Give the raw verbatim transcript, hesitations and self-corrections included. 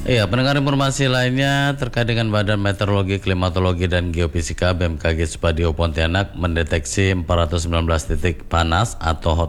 Iya, pendengar informasi lainnya terkait dengan Badan Meteorologi, Klimatologi, dan Geofisika B M K G Spadio Pontianak mendeteksi empat ratus sembilan belas titik panas atau hot